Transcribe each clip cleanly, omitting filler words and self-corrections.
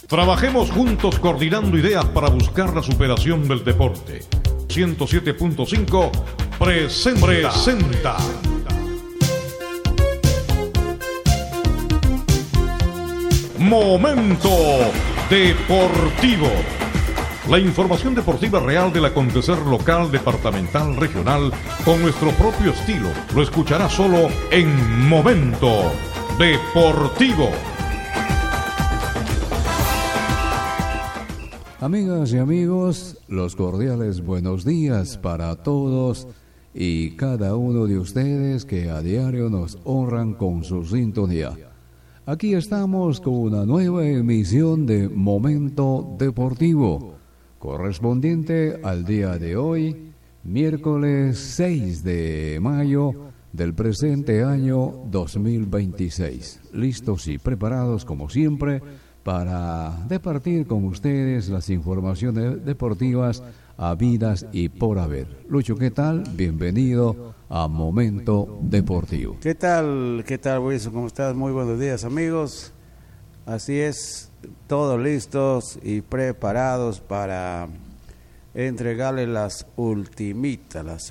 Trabajemos juntos coordinando ideas para buscar la superación del deporte. 107.5 presenta. Momento Deportivo. La información deportiva real del acontecer local, departamental, regional, con nuestro propio estilo. Lo escuchará solo en Momento Deportivo. Amigas y amigos, los cordiales buenos días para todos y cada uno de ustedes que a diario nos honran con su sintonía. Aquí estamos con una nueva emisión de Momento Deportivo, correspondiente al día de hoy, miércoles 6 de mayo del presente año 2026. Listos y preparados como siempre para departir con ustedes las informaciones deportivas habidas y por haber. Lucho, ¿qué tal? Bienvenido a Momento Deportivo. ¿Qué tal, Wilson? ¿Cómo estás? Muy buenos días, amigos. Así es, todos listos y preparados para entregarle las ultimitas.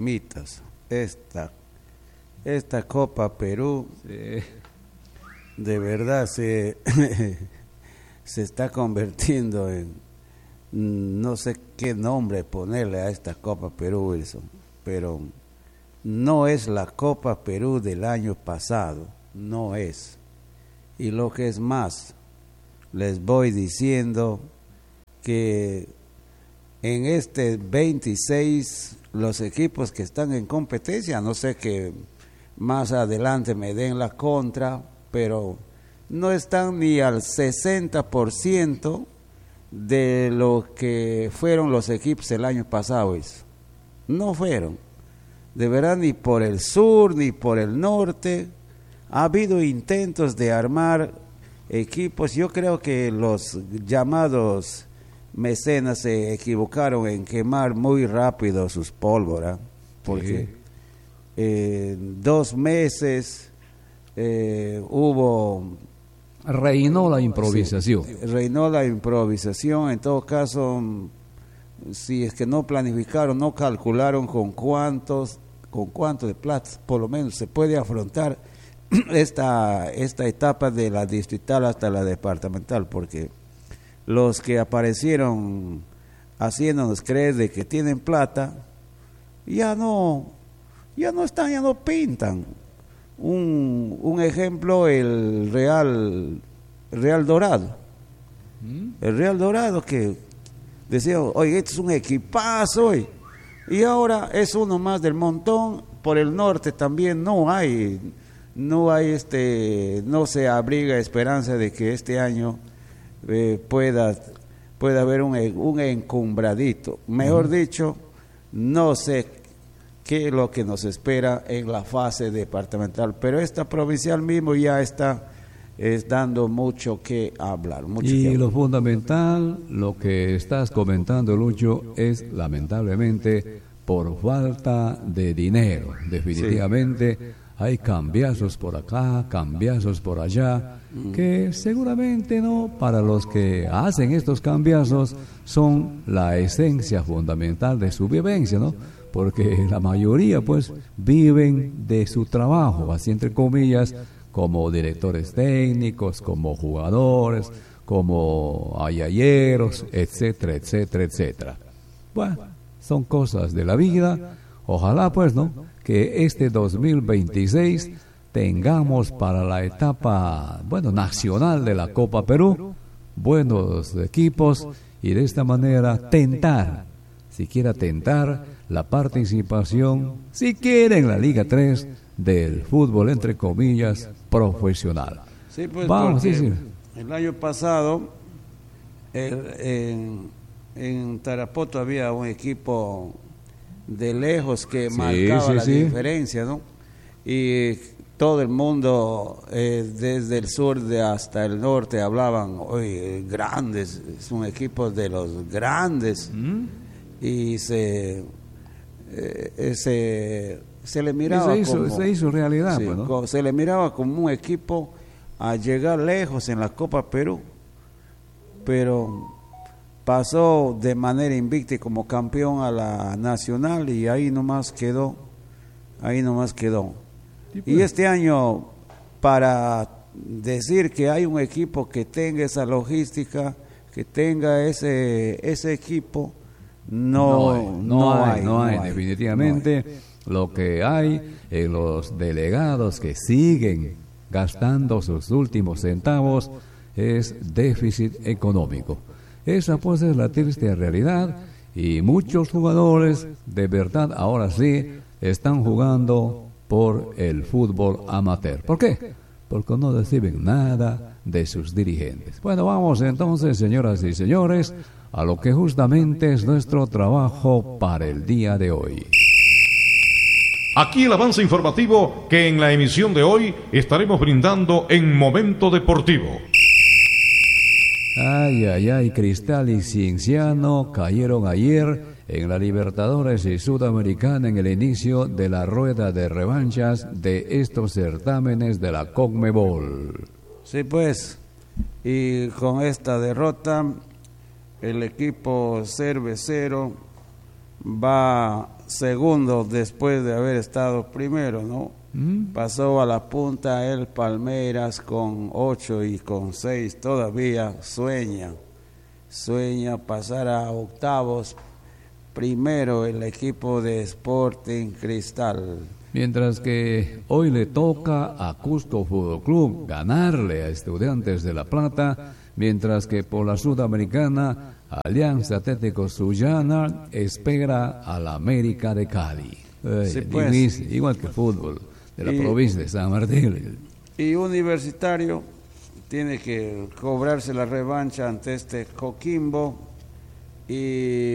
Esta Copa Perú, de verdad se está convirtiendo en, no sé qué nombre ponerle a esta Copa Perú, Wilson, pero no es la Copa Perú del año pasado, no es. Y lo que es más, les voy diciendo que en este 26 los equipos que están en competencia, no sé que más adelante me den la contra, pero no están ni al 60% de lo que fueron los equipos el año pasado. No fueron, de verdad, ni por el sur ni por el norte. Ha habido intentos de armar equipos. Yo creo que los llamados mecenas se equivocaron en quemar muy rápido sus pólvora, porque 2 meses reinó la improvisación. Sí, reinó la improvisación. En todo caso, si es que no planificaron, no calcularon con cuánto de plata por lo menos se puede afrontar esta etapa de la distrital hasta la departamental, porque los que aparecieron haciéndonos creer de que tienen plata ya no están, ya no pintan. Un ejemplo, el Real Dorado. El Real Dorado, que decía, oye, este es un equipazo, y ahora es uno más del montón. Por el norte también no se abriga esperanza de que este año pueda haber un encumbradito. Mejor dicho, no sé qué es lo que nos espera en la fase departamental, pero esta provincial mismo ya está dando mucho que hablar. Lo fundamental, lo que estás comentando, Lucho, es lamentablemente por falta de dinero. Definitivamente hay cambiazos por acá, cambiazos por allá, que seguramente no, para los que hacen estos cambiazos, son la esencia fundamental de su vivencia, ¿no? Porque la mayoría pues viven de su trabajo, así entre comillas, como directores técnicos, como jugadores, como ayayeros, etcétera, etcétera, etcétera. Bueno, son cosas de la vida. Ojalá pues, ¿no?, que este 2026 tengamos para la etapa, nacional de la Copa Perú, buenos equipos, y de esta manera tentar la participación, si quieren, la Liga 3 del fútbol, entre comillas, profesional. Sí, pues, vamos, sí. El año pasado en Tarapoto había un equipo de lejos que marcaba la diferencia, ¿no? Y todo el mundo, desde el sur hasta el norte, hablaban, oye, grandes, es un equipo de los grandes. Y se le miraba se hizo realidad, sí, se le miraba como un equipo a llegar lejos en la Copa Perú. pero pasó de manera invicta y como campeón a la nacional y ahí nomás quedó. Y este año, para decir que hay un equipo que tenga esa logística, que tenga ese equipo, no hay. Definitivamente lo que hay en los delegados que siguen gastando sus últimos centavos es déficit económico. Esa pues es la triste realidad, y muchos jugadores de verdad ahora sí están jugando por el fútbol amateur. ¿Por qué? Porque no reciben nada de sus dirigentes. Bueno, vamos entonces, señoras y señores, a lo que justamente es nuestro trabajo para el día de hoy. Aquí el avance informativo que en la emisión de hoy estaremos brindando en Momento Deportivo. Ay, Cristal y Cienciano cayeron ayer en la Libertadores y Sudamericana en el inicio de la rueda de revanchas de estos certámenes de la CONMEBOL. Sí, pues, y con esta derrota, el equipo cervecero va segundo después de haber estado primero, ¿no? Pasó a la punta el Palmeiras con 8 y con 6 todavía sueña pasar a octavos. Primero el equipo de Sporting Cristal. Mientras que hoy le toca a Cusco Fútbol Club ganarle a Estudiantes de La Plata, mientras que por la Sudamericana, Alianza Atlético Sullana espera a la América de Cali. Sí, pues. Igual que fútbol de la provincia de San Martín. Y Universitario tiene que cobrarse la revancha ante este Coquimbo y